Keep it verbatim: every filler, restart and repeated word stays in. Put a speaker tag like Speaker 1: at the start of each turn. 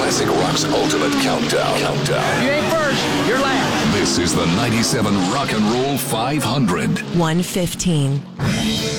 Speaker 1: Classic Rock's ultimate countdown. Countdown.
Speaker 2: If you ain't first, you're last.
Speaker 1: This is the ninety-seven Rock and Roll five hundred.
Speaker 3: one fifteen.